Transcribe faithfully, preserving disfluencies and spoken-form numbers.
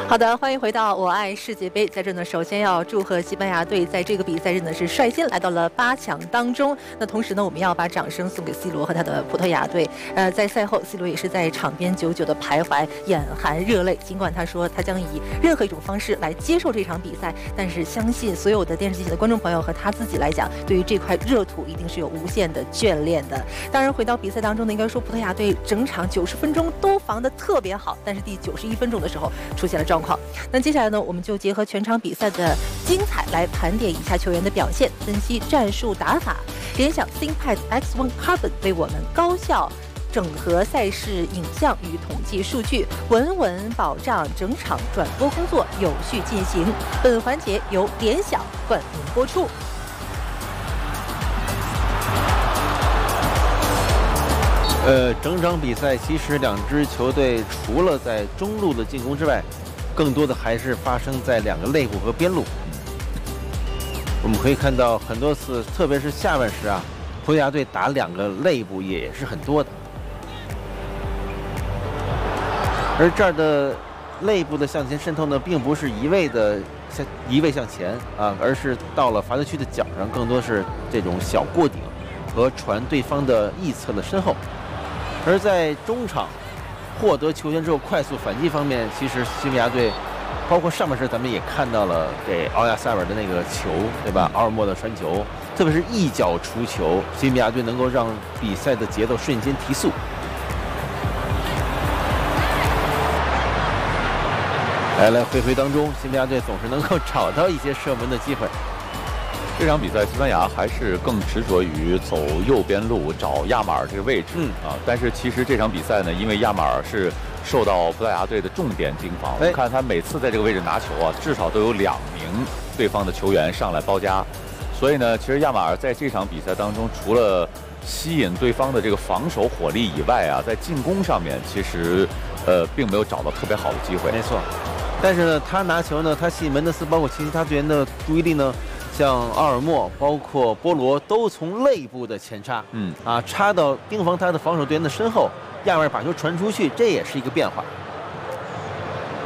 好的，欢迎回到我爱世界杯。在这呢，首先要祝贺西班牙队在这个比赛日呢是率先来到了八强当中。那同时呢，我们要把掌声送给 C 罗和他的葡萄牙队。呃，在赛后 ，C 罗也是在场边久久的徘徊，眼含热泪。尽管他说他将以任何一种方式来接受这场比赛，但是相信所有的电视机前的观众朋友和他自己来讲，对于这块热土一定是有无限的眷恋的。当然，回到比赛当中呢，应该说葡萄牙队整场九十分钟都防得特别好，但是第九十一分钟的时候出现了状况。那接下来呢，我们就结合全场比赛的精彩来盘点一下球员的表现，分析战术打法。联想 ThinkPad X 一 Carbon 为我们高效整合赛事影像与统计数据，稳稳保障整场转播工作有序进行。本环节由联想冠名播出。 呃，整场比赛其实两支球队除了在中路的进攻之外，更多的还是发生在两个肋部和边路。我们可以看到很多次，特别是下半时啊，葡萄牙队打两个肋部也是很多的。而这儿的肋部的向前渗透呢，并不是一味的向一味向前啊，而是到了罚球区的角上，更多是这种小过顶和传对方的翼侧的身后。而在中场获得球权之后快速反击方面，其实西班牙队包括上半时咱们也看到了给奥亚塞尔的那个球，对吧？奥尔莫的传球，特别是一脚出球，西班牙队能够让比赛的节奏瞬间提速。来来回回当中，西班牙队总是能够找到一些射门的机会。 这场比赛，西班牙还是更执着于走右边路找亚马尔这个位置，嗯啊，但是其实这场比赛呢，因为亚马尔是受到葡萄牙队的重点盯防，我们看他每次在这个位置拿球啊，至少都有两名对方的球员上来包夹，所以呢，其实亚马尔在这场比赛当中，除了吸引对方的这个防守火力以外啊，在进攻上面其实呃并没有找到特别好的机会。 没错，但是呢，他拿球呢，他吸引门德斯包括其他队员的注意力呢。像奥尔莫，包括波罗，都从肋部的前插，嗯啊，插到盯防他的防守队员的身后，亚马尔把球传出去，这也是一个变化。